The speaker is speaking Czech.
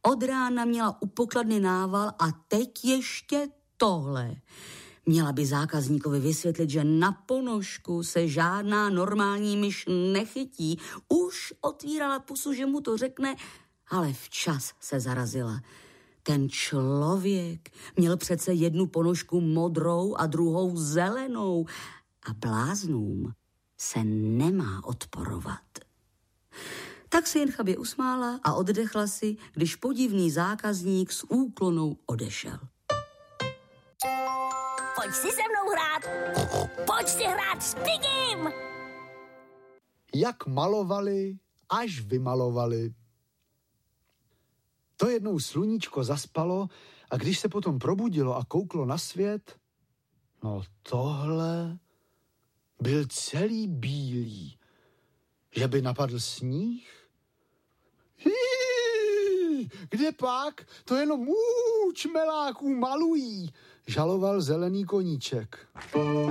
Od rána měla u pokladny nával a teď ještě tohle. Měla by zákazníkovi vysvětlit, že na ponožku se žádná normální myš nechytí. Už otvírala pusu, že mu to řekne, ale včas se zarazila. Ten člověk měl přece jednu ponožku modrou a druhou zelenou a bláznům se nemá odporovat. Tak se jen chabě usmála a oddechla si, když podivný zákazník s úklonou odešel. Pojď si se mnou hrát! Pojď si hrát s Pigim! Jak malovali, až vymalovali. To jednou sluníčko zaspalo a když se potom probudilo a kouklo na svět, no tohle byl celý bílý. Že by napadl sníh? Kde pak? To jenom čmeláků malují, žaloval zelený koníček.